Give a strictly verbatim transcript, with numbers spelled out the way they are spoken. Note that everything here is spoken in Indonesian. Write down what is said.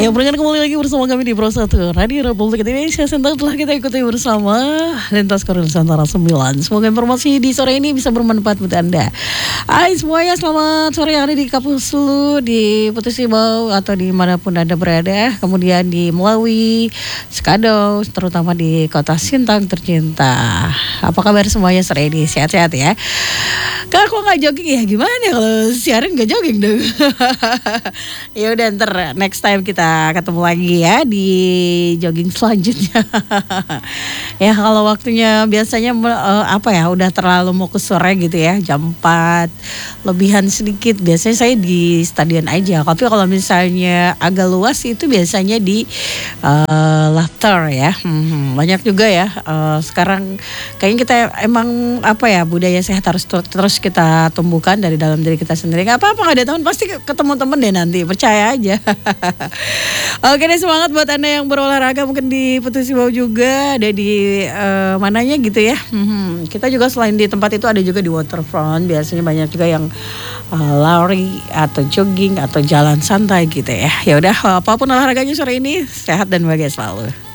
Ya, berangkat kembali lagi bersama kami di Pro satu Radio Republik Indonesia. Senang telah kita ikuti bersama Lintas Korea Nusantara sembilan. Semoga informasi di sore ini bisa bermanfaat buat Anda. Hai semuanya, selamat sore yang ada di kampus lu, di Putus Ibau atau dimanapun Anda berada. Kemudian di Melawi, Sekado, terutama di kota Sintang tercinta. Apa kabar semuanya sore ini? Sehat-sehat ya? Kak, kok nggak jogging ya? Gimana kalau siaran nggak jogging dong? Ya udah, ntar next time kita ketemu lagi ya di jogging selanjutnya. Ya kalau waktunya biasanya uh, apa ya, udah terlalu mau ke sore gitu ya, jam empat lebihan sedikit, biasanya saya di stadion aja. Tapi kalau misalnya agak luas itu biasanya di uh, Laughter ya. Hmm, banyak juga ya uh, sekarang kayaknya kita emang apa ya, budaya sehat harus ter- terus kita tumbuhkan dari dalam diri kita sendiri. Gak apa-apa, gak ada teman pasti ketemu temen deh nanti, percaya aja. Oke deh, semangat buat Anda yang berolahraga, mungkin di Putus Ibau juga, ada di uh, mananya gitu ya. Hmm, kita juga selain di tempat itu ada juga di waterfront, biasanya banyak juga yang uh, lari atau jogging atau jalan santai gitu ya. Ya udah, apapun olahraganya sore ini, sehat dan bahagia selalu.